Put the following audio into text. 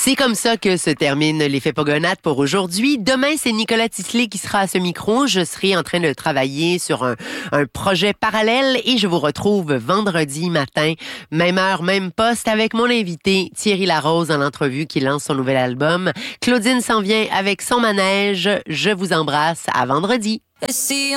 C'est comme ça que se termine l'effet Pogonade pour aujourd'hui. Demain, c'est Nicolas Tisley qui sera à ce micro. Je serai en train de travailler sur un projet parallèle et je vous retrouve vendredi matin, même heure, même poste, avec mon invité Thierry Larose en entrevue qui lance son nouvel album. Claudine s'en vient avec son manège. Je vous embrasse. À vendredi.